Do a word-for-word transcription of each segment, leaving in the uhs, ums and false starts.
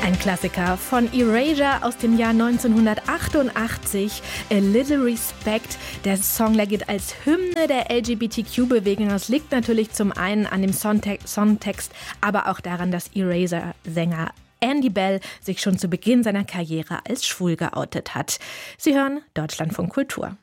Ein Klassiker von Erasure aus dem Jahr neunzehnhundertachtundachtzig, A Little Respect. Der Song gilt als Hymne der L G B T Q-Bewegung. Das liegt natürlich zum einen an dem Songte- Songtext, aber auch daran, dass Erasure-Sänger Andy Bell sich schon zu Beginn seiner Karriere als schwul geoutet hat. Sie hören Deutschlandfunk Kultur.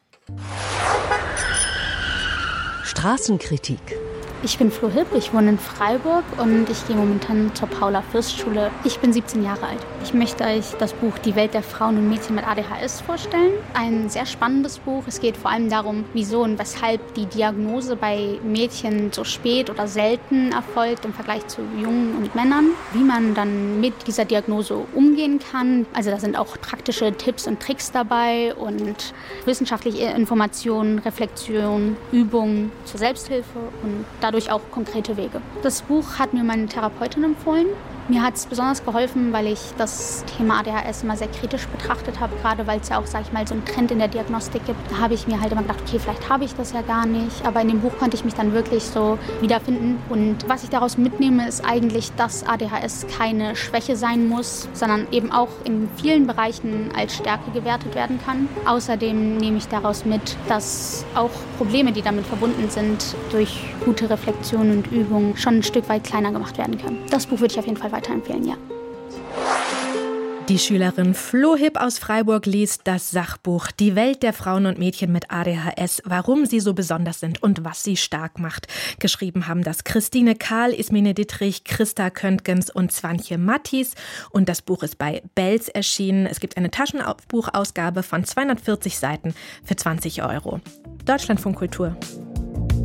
Straßenkritik. Ich bin Flo Hipp, ich wohne in Freiburg und ich gehe momentan zur Paula-Fürst-Schule. Ich bin siebzehn Jahre alt. Ich möchte euch das Buch Die Welt der Frauen und Mädchen mit A D H S vorstellen. Ein sehr spannendes Buch. Es geht vor allem darum, wieso und weshalb die Diagnose bei Mädchen so spät oder selten erfolgt im Vergleich zu Jungen und Männern. Wie man dann mit dieser Diagnose umgehen kann. Also da sind auch praktische Tipps und Tricks dabei und wissenschaftliche Informationen, Reflexion, Übungen zur Selbsthilfe und dadurch auch konkrete Wege. Das Buch hat mir meine Therapeutin empfohlen. Mir hat es besonders geholfen, weil ich das Thema A D H S immer sehr kritisch betrachtet habe, gerade weil es ja auch, sag ich mal, so einen Trend in der Diagnostik gibt. Da habe ich mir halt immer gedacht, okay, vielleicht habe ich das ja gar nicht. Aber in dem Buch konnte ich mich dann wirklich so wiederfinden. Und was ich daraus mitnehme, ist eigentlich, dass A D H S keine Schwäche sein muss, sondern eben auch in vielen Bereichen als Stärke gewertet werden kann. Außerdem nehme ich daraus mit, dass auch Probleme, die damit verbunden sind, durch gute Reflexion und Übung schon ein Stück weit kleiner gemacht werden können. Das Buch würde ich auf jeden Fall weiterempfehlen, ja. Die Schülerin Flo Hipp aus Freiburg liest das Sachbuch Die Welt der Frauen und Mädchen mit A D H S, warum sie so besonders sind und was sie stark macht. Geschrieben haben das Christine Kahl, Ismene Dittrich, Christa Köntgens und Swantje Mattis. Und das Buch ist bei Belz erschienen. Es gibt eine Taschenbuchausgabe von zweihundertvierzig Seiten für zwanzig Euro. Deutschlandfunk Kultur.